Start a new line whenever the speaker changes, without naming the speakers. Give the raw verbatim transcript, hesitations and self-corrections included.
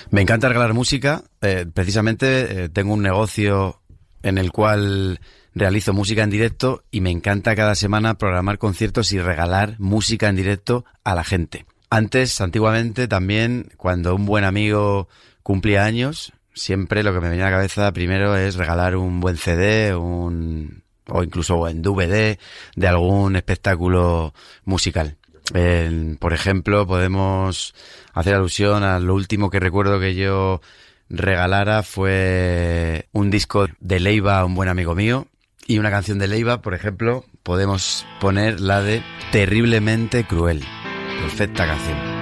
Me encanta regalar música. Eh, precisamente eh, tengo un negocio en el cual realizo música en directo y me encanta cada semana programar conciertos y regalar música en directo a la gente. Antes, antiguamente, también, cuando un buen amigo cumplía años, siempre lo que me venía a la cabeza primero es regalar un buen C D, un o incluso en D V D de algún espectáculo musical. Eh, por ejemplo, podemos hacer alusión a lo último que recuerdo que yo regalara fue un disco de Leiva, un buen amigo mío, y una canción de Leiva, por ejemplo, podemos poner la de Terriblemente Cruel. Perfecta canción.